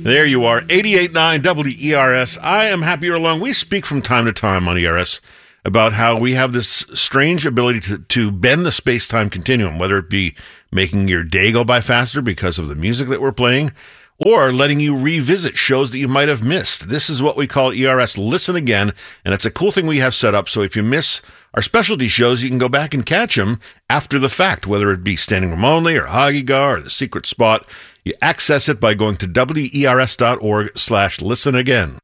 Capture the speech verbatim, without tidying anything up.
There you are, eighty-eight point nine W E R S. I am happy you're along. We speak from time to time on E R S about how we have this strange ability to, to bend the space-time continuum, whether it be making your day go by faster because of the music that we're playing, or letting you revisit shows that you might have missed. This is what we call E R S Listen Again, and it's a cool thing we have set up, so if you miss our specialty shows, you can go back and catch them after the fact, whether it be Standing Room Only or Hagigar or The Secret Spot. You access it by going to W E R S dot org slash listen again.